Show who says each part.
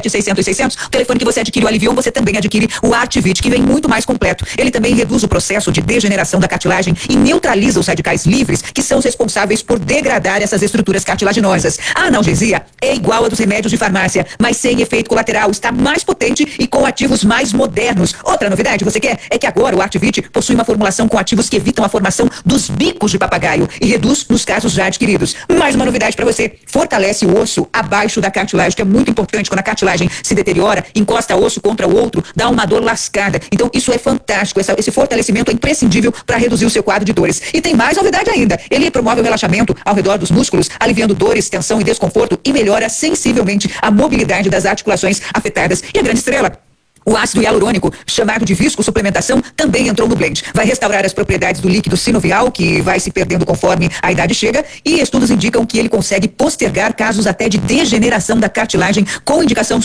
Speaker 1: 3600-600, o telefone que você adquire o Alivion, você também adquire o Artivit, que vem muito mais completo. Ele também reduz o processo de degeneração da cartilagem e neutraliza os radicais livres, que são os responsáveis por degradar essas estruturas cartilaginosas. A analgesia é igual a dos remédios de farmácia, mas sem efeito colateral, está mais potente e com ativos mais modernos. Outra novidade, você quer? É que agora o Artivit possui uma formulação com ativos que evitam a formação dos bicos de papagaio e reduz nos casos já adquiridos. Mais uma novidade para você, fortalece o osso abaixo da cartilagem, que é muito importante quando a cartilagem se deteriora, encosta osso contra o outro, dá uma dor lascada. Então isso é fantástico, esse fortalecimento é imprescindível para reduzir o seu quadro de dores. E tem mais novidade ainda, ele promove o relaxamento ao redor dos músculos, aliviando dores, tensão e desconforto e melhora sensivelmente a mobilidade das articulações afetadas. E a grande estrela, o ácido hialurônico, chamado de viscosuplementação, também entrou no blend. Vai restaurar as propriedades do líquido sinovial, que vai se perdendo conforme a idade chega, e estudos indicam que ele consegue postergar casos até de degeneração da cartilagem, com indicação